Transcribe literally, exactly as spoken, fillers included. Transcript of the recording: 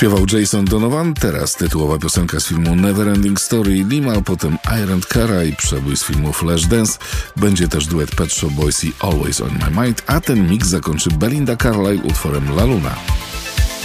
Śpiewał Jason Donovan, teraz tytułowa piosenka z filmu Neverending Story Lima, potem Iron Cara i przebój z filmu Flashdance. Będzie też duet Pet Shop Boys i Always on My Mind, a ten mix zakończy Belinda Carlisle utworem La Luna.